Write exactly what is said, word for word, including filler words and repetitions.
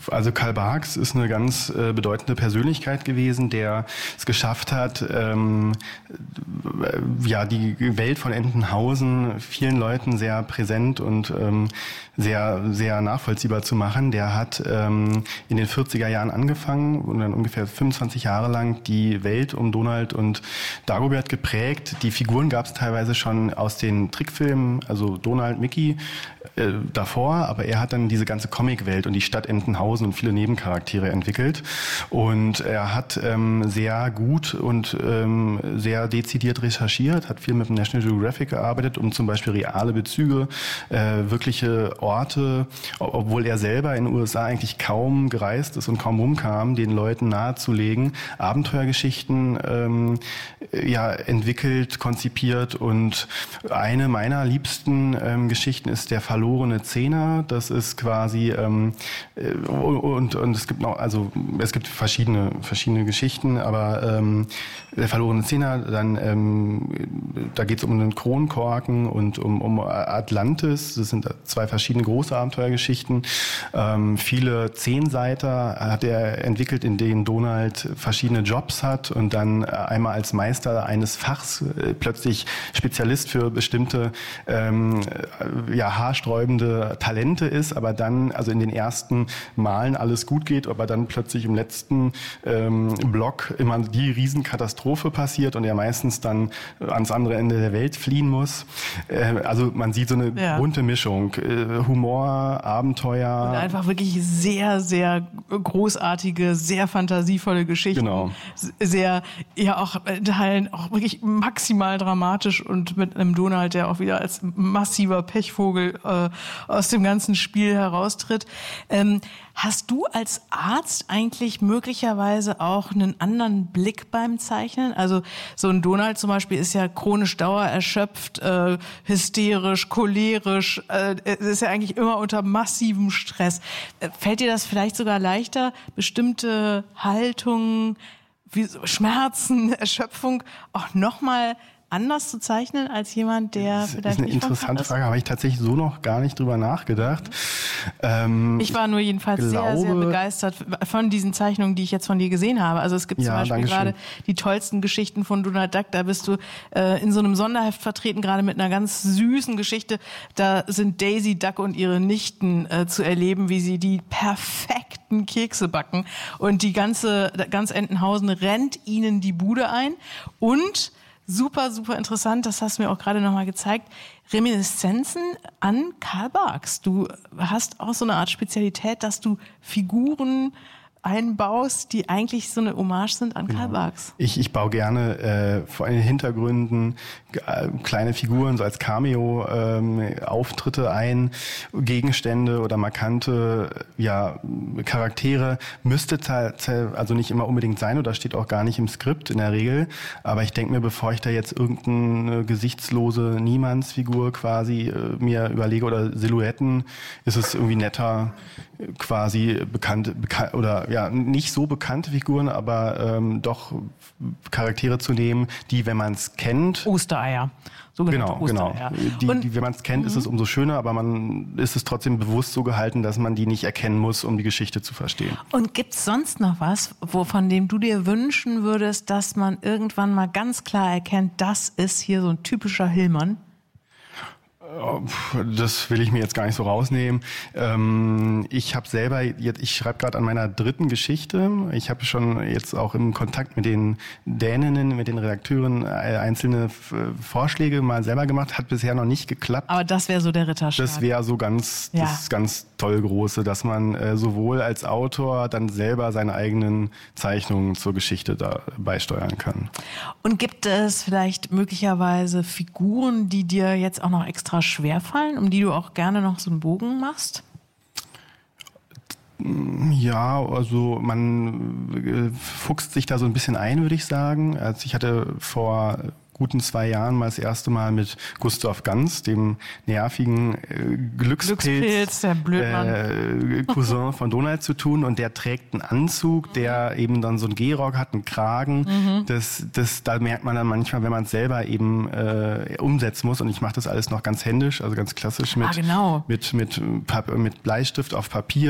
Also Karl Barks ist eine ganz äh, bedeutende Persönlichkeit gewesen, der es geschafft hat, ähm, ja, die Welt von Entenhausen vielen Leuten sehr präsent und ähm, sehr, sehr nachvollziehbar zu machen. Der hat ähm, in den vierziger Jahren angefangen und dann ungefähr fünfundzwanzig Jahre lang die Welt um Donald und Dagobert geprägt. Die Figuren gab es teilweise schon aus den Trickfilmen, also Donald, Mickey, äh, davor, aber er hat dann diese ganze Comicwelt und die Stadt Entenhausen und viele Nebencharaktere entwickelt. Und er hat ähm, sehr gut und ähm, sehr dezidiert recherchiert, hat viel mit dem National Geographic gearbeitet, um zum Beispiel reale Bezüge, äh, wirkliche Orte, obwohl er selber in den U S A eigentlich kaum gereist ist und kaum rumkam, den Leuten nahezulegen, Abenteuergeschichten ähm, ja, entwickelt, konzipiert. Und eine meiner liebsten ähm, Geschichten ist der verlorene Zehner. Das ist quasi ähm, und, und es gibt noch, also es gibt verschiedene verschiedene Geschichten, aber ähm, der verlorene Zehner, dann ähm, da geht es um einen Kronkorken und um, um Atlantis. Das sind zwei verschiedene große Abenteuergeschichten. Ähm, viele Zehnseiter hat er entwickelt, in denen Donald verschiedene Jobs hat und dann einmal als Meister eines Fachs äh, plötzlich Spezialist für bestimmte ähm, ja, haarsträubende Talente ist, aber dann, also in den ersten Malen alles gut geht, aber dann plötzlich im letzten ähm, Block immer die Riesenkatastrophe passiert und er meistens dann ans andere Ende der Welt fliehen muss. Äh, also man sieht so eine ja. bunte Mischung. Äh, Humor, Abenteuer. Und einfach wirklich sehr, sehr großartige, sehr fantasievolle Geschichten. Genau. Sehr, ja auch in Teilen auch wirklich maximal dramatisch und mit einem Donald, der auch wieder als massiver Pechvogel äh, aus dem ganzen Spiel heraustritt. Ähm, hast du als Arzt eigentlich möglicherweise auch einen anderen Blick beim Zeichnen? Also so ein Donald zum Beispiel ist ja chronisch dauererschöpft, äh, hysterisch, cholerisch, äh, ist ja eigentlich immer unter massivem Stress. Äh, fällt dir das vielleicht sogar leichter, bestimmte Haltungen, wie so Schmerzen, Erschöpfung auch nochmal anders zu zeichnen als jemand, der das vielleicht nicht. Das ist eine nicht interessante Frage, habe ich tatsächlich so noch gar nicht drüber nachgedacht. Ähm, ich war nur jedenfalls glaube, sehr, sehr begeistert von diesen Zeichnungen, die ich jetzt von dir gesehen habe. Also es gibt ja, zum Beispiel gerade die tollsten Geschichten von Donald Duck. Da bist du äh, in so einem Sonderheft vertreten, gerade mit einer ganz süßen Geschichte. Da sind Daisy Duck und ihre Nichten äh, zu erleben, wie sie die perfekten Kekse backen. Und die ganze, ganz Entenhausen rennt ihnen die Bude ein. Und super, super interessant, das hast du mir auch gerade nochmal gezeigt, Reminiszenzen an Karl Barks. Du hast auch so eine Art Spezialität, dass du Figuren einbaust, die eigentlich so eine Hommage sind an genau. Karl Barks. Ich, ich baue gerne äh, vor allem Hintergründen äh, kleine Figuren, so als Cameo-Auftritte ähm, ein, Gegenstände oder markante ja, Charaktere. Müsste also nicht immer unbedingt sein oder steht auch gar nicht im Skript in der Regel. Aber ich denke mir, bevor ich da jetzt irgendeine gesichtslose Niemandsfigur quasi äh, mir überlege oder Silhouetten, ist es irgendwie netter, quasi bekannt, bekannt oder ja, nicht so bekannte Figuren, aber ähm, doch Charaktere zu nehmen, die, wenn man es kennt... Ostereier. Genau, Ostereier. genau. Die, Und, die, wenn man es kennt, ist es umso schöner, aber man ist es trotzdem bewusst so gehalten, dass man die nicht erkennen muss, um die Geschichte zu verstehen. Und gibt's sonst noch was, wo, von dem du dir wünschen würdest, dass man irgendwann mal ganz klar erkennt, das ist hier so ein typischer Hillmann? Das will ich mir jetzt gar nicht so rausnehmen. Ich habe selber, ich schreibe gerade an meiner dritten Geschichte. Ich habe schon jetzt auch im Kontakt mit den Däninnen, mit den Redakteuren einzelne Vorschläge mal selber gemacht. Hat bisher noch nicht geklappt. Aber das wäre so der Ritterschlag. Das wäre so ganz, ja. das ganz toll große, dass man sowohl als Autor dann selber seine eigenen Zeichnungen zur Geschichte da beisteuern kann. Und gibt es vielleicht möglicherweise Figuren, die dir jetzt auch noch extra schwerfallen, um die du auch gerne noch so einen Bogen machst? Ja, also man fuchst sich da so ein bisschen ein, würde ich sagen. Also ich hatte vor guten zwei Jahren mal das erste Mal mit Gustav Ganz, dem nervigen äh, Glückspilz, Glückspilz, der Blödmann. Äh, Cousin von Donald zu tun, und der trägt einen Anzug, der eben dann so einen Gehrock hat, einen Kragen. Mhm. Das, das, da merkt man dann manchmal, wenn man es selber eben äh, umsetzen muss, und ich mache das alles noch ganz händisch, also ganz klassisch mit, ah, genau. mit, mit, mit Bleistift auf Papier.